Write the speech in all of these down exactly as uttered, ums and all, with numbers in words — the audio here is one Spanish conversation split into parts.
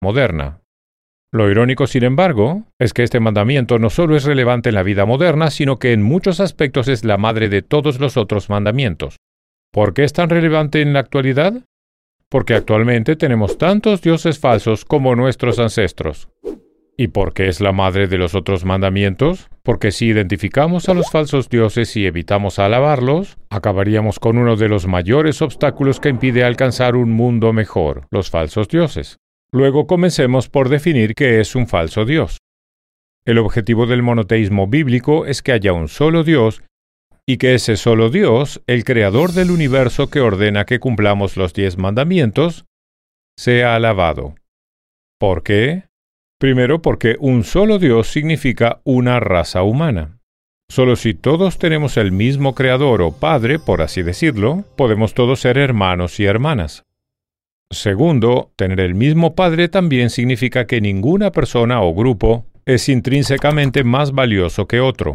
moderna. Lo irónico, sin embargo, es que este mandamiento no solo es relevante en la vida moderna, sino que en muchos aspectos es la madre de todos los otros mandamientos. ¿Por qué es tan relevante en la actualidad? Porque actualmente tenemos tantos dioses falsos como nuestros ancestros. ¿Y por qué es la madre de los otros mandamientos? Porque si identificamos a los falsos dioses y evitamos alabarlos, acabaríamos con uno de los mayores obstáculos que impide alcanzar un mundo mejor, los falsos dioses. Luego comencemos por definir qué es un falso dios. El objetivo del monoteísmo bíblico es que haya un solo Dios y que ese solo Dios, el creador del universo que ordena que cumplamos los diez mandamientos, sea alabado. ¿Por qué? Primero, porque un solo Dios significa una raza humana. Solo si todos tenemos el mismo creador o padre, por así decirlo, podemos todos ser hermanos y hermanas. Segundo, tener el mismo padre también significa que ninguna persona o grupo es intrínsecamente más valioso que otro.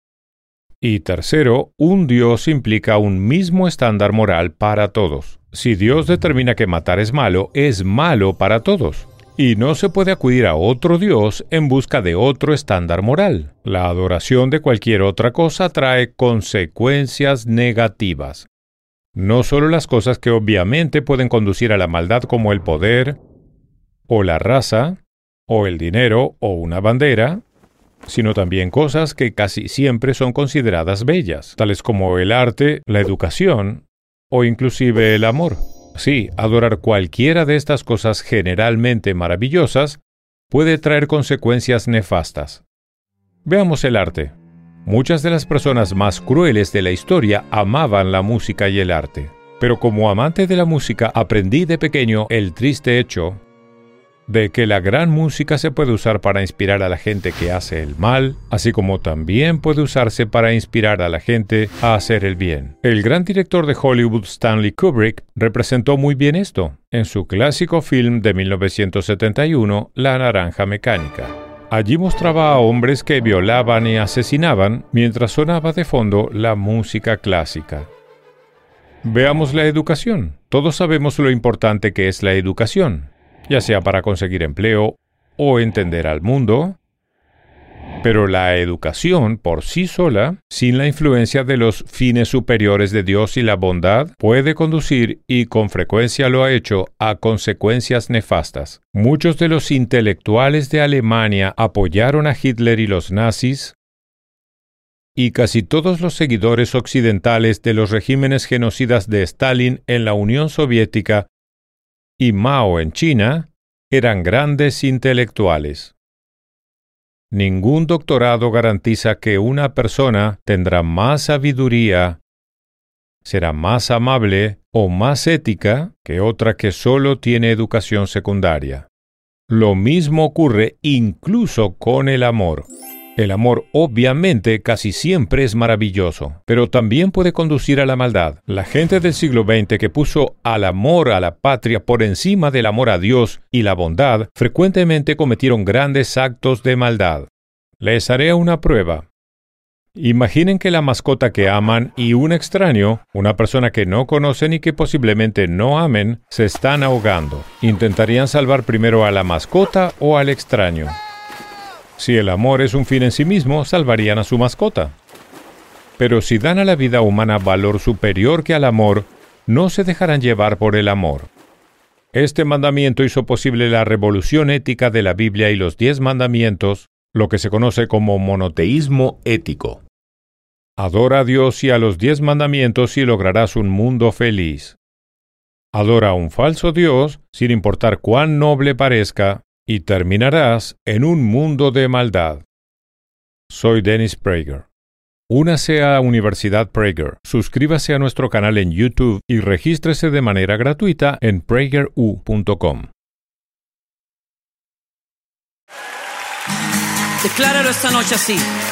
Y tercero, un Dios implica un mismo estándar moral para todos. Si Dios determina que matar es malo, es malo para todos. Y no se puede acudir a otro Dios en busca de otro estándar moral. La adoración de cualquier otra cosa trae consecuencias negativas. No solo las cosas que obviamente pueden conducir a la maldad como el poder, o la raza, o el dinero, o una bandera, sino también cosas que casi siempre son consideradas bellas, tales como el arte, la educación, o inclusive el amor. Sí, adorar cualquiera de estas cosas generalmente maravillosas puede traer consecuencias nefastas. Veamos el arte. Muchas de las personas más crueles de la historia amaban la música y el arte. Pero como amante de la música aprendí de pequeño el triste hecho de que la gran música se puede usar para inspirar a la gente que hace el mal, así como también puede usarse para inspirar a la gente a hacer el bien. El gran director de Hollywood Stanley Kubrick representó muy bien esto en su clásico film de mil novecientos setenta y uno, La Naranja Mecánica. Allí mostraba a hombres que violaban y asesinaban mientras sonaba de fondo la música clásica. Veamos la educación. Todos sabemos lo importante que es la educación, ya sea para conseguir empleo o entender al mundo, pero la educación por sí sola, sin la influencia de los fines superiores de Dios y la bondad, puede conducir, y con frecuencia lo ha hecho, a consecuencias nefastas. Muchos de los intelectuales de Alemania apoyaron a Hitler y los nazis, y casi todos los seguidores occidentales de los regímenes genocidas de Stalin en la Unión Soviética y Mao en China eran grandes intelectuales. Ningún doctorado garantiza que una persona tendrá más sabiduría, será más amable o más ética que otra que solo tiene educación secundaria. Lo mismo ocurre incluso con el amor. El amor obviamente casi siempre es maravilloso, pero también puede conducir a la maldad. La gente del siglo veinte que puso al amor a la patria por encima del amor a Dios y la bondad, frecuentemente cometieron grandes actos de maldad. Les haré una prueba. Imaginen que la mascota que aman y un extraño, una persona que no conocen y que posiblemente no amen, se están ahogando. ¿Intentarían salvar primero a la mascota o al extraño? Si el amor es un fin en sí mismo, salvarían a su mascota. Pero si dan a la vida humana valor superior que al amor, no se dejarán llevar por el amor. Este mandamiento hizo posible la revolución ética de la Biblia y los diez mandamientos, lo que se conoce como monoteísmo ético. Adora a Dios y a los diez mandamientos y lograrás un mundo feliz. Adora a un falso Dios, sin importar cuán noble parezca, y terminarás en un mundo de maldad. Soy Dennis Prager. Únase a Universidad Prager, suscríbase a nuestro canal en YouTube y regístrese de manera gratuita en prager u punto com. Decláralo esta noche así.